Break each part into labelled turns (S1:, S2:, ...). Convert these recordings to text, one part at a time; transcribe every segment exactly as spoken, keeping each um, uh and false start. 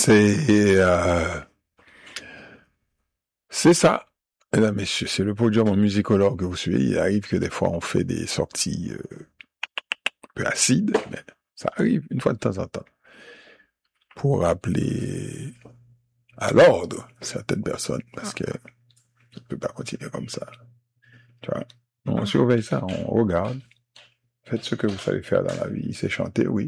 S1: C'est, euh, c'est ça. Mesdames, messieurs, c'est le podium en musicologue que vous suivez. Il arrive que des fois on fait des sorties euh, un peu acides, mais ça arrive une fois de temps en temps. Pour rappeler à l'ordre certaines personnes, parce que on ne peut pas continuer comme ça. Tu vois? On surveille ça, on regarde. Faites ce que vous savez faire dans la vie. C'est chanter, oui.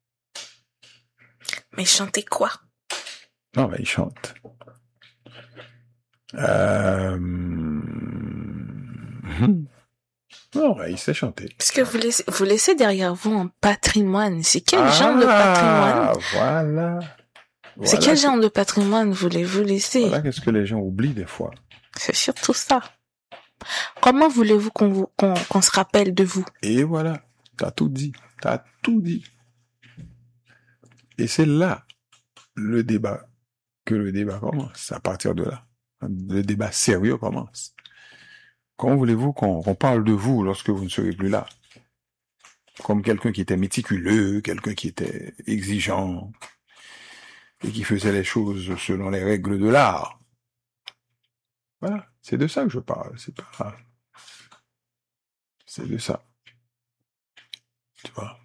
S2: Mais chanter quoi?
S1: Non, mais il chante. Euh... Non, mais il sait chanter.
S2: Parce que vous laissez, vous laissez derrière vous un patrimoine. C'est quel
S1: ah,
S2: genre de patrimoine?
S1: Voilà.
S2: C'est
S1: voilà
S2: quel
S1: que...
S2: genre de patrimoine voulez-vous laisser?
S1: Voilà qu'est-ce que les gens oublient des fois.
S2: C'est surtout ça. Comment voulez-vous qu'on vous, qu'on, qu'on se rappelle de vous?
S1: Et voilà. T'as tout dit. T'as tout dit. Et c'est là le débat, que le débat commence. À partir de là, le débat sérieux commence. Comment voulez-vous qu'on, qu'on parle de vous lorsque vous ne serez plus là? Comme quelqu'un qui était méticuleux, quelqu'un qui était exigeant, et qui faisait les choses selon les règles de l'art. Voilà, c'est de ça que je parle, c'est pas... C'est de ça. Tu vois?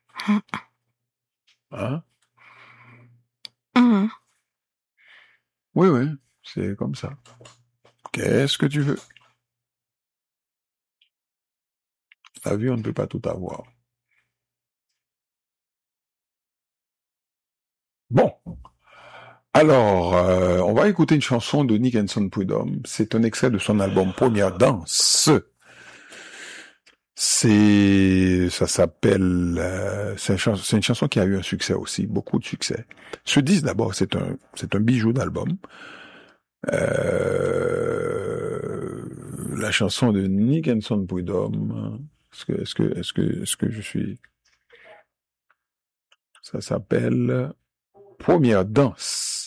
S1: Hein?
S2: Mmh.
S1: Oui, oui, c'est comme ça. Qu'est-ce que tu veux? La vie, on ne peut pas tout avoir. Bon. Alors, euh, on va écouter une chanson de Nick Hanson Prudhomme. C'est un extrait de son album Première Danse. C'est, ça s'appelle, euh, c'est, une chanson, c'est une chanson qui a eu un succès aussi, beaucoup de succès. Ce disque d'abord, c'est un, c'est un bijou d'album. Euh, la chanson de Nick Hanson Prudhomme. Est-ce que, est-ce que, est-ce que, est-ce que je suis, ça s'appelle Première Danse.